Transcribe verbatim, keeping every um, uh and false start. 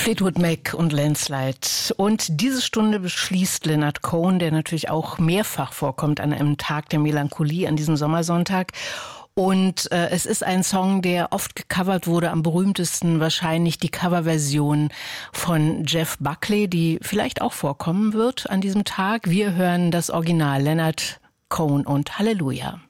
Fleetwood Mac und Landslide. Und diese Stunde beschließt Leonard Cohen, der natürlich auch mehrfach vorkommt an einem Tag der Melancholie, an diesem Sommersonntag. Und äh, es ist ein Song, der oft gecovert wurde, am berühmtesten wahrscheinlich die Coverversion von Jeff Buckley, die vielleicht auch vorkommen wird an diesem Tag. Wir hören das Original Leonard Cohen und Halleluja.